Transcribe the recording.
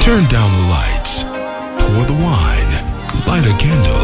Turn down the lights, pour the wine, light a candle,